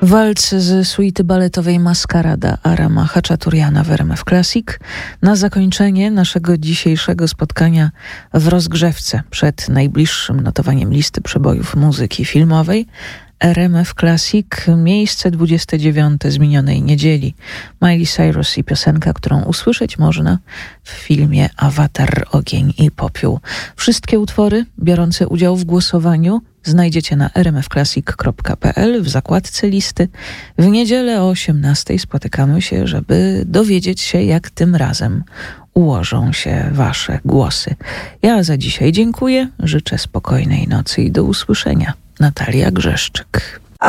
Walc z suity baletowej Maskarada Arama Haczaturiana w RMF Classic na zakończenie naszego dzisiejszego spotkania w rozgrzewce przed najbliższym notowaniem listy przebojów muzyki filmowej. RMF Classic, miejsce 29 z minionej niedzieli. Miley Cyrus i piosenka, którą usłyszeć można w filmie Awatar, Ogień i Popiół. Wszystkie utwory biorące udział w głosowaniu znajdziecie na rmfclassic.pl w zakładce listy. W niedzielę o 18:00 spotykamy się, żeby dowiedzieć się, jak tym razem ułożą się wasze głosy. Ja za dzisiaj dziękuję, życzę spokojnej nocy i do usłyszenia. Natalia Grzeszczyk.